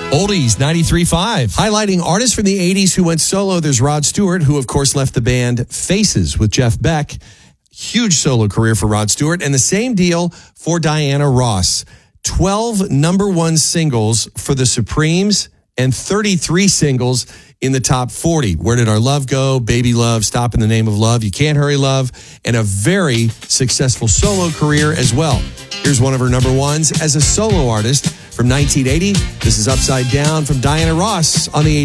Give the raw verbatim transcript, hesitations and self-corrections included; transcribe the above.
Oldies ninety-three point five. Highlighting artists from the eighties who went solo, there's Rod Stewart, who, of course, left the band Faces with Jeff Beck. Huge solo career for Rod Stewart. And the same deal for Diana Ross. twelve number one singles for the Supremes and thirty-three singles in the top forty. Where Did Our Love Go? Baby Love, Stop in the Name of Love, You Can't Hurry Love, and a very successful solo career as well. Here's one of her number ones as a solo artist from nineteen eighty. This is Upside Down from Diana Ross on the eighty.